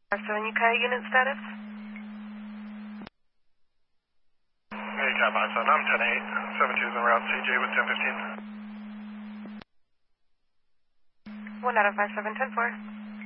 57 UK unit status? Hey, Cap 57, I'm 10-8, 72's en route, CJ with 1015. 1 out of 57, 10-4.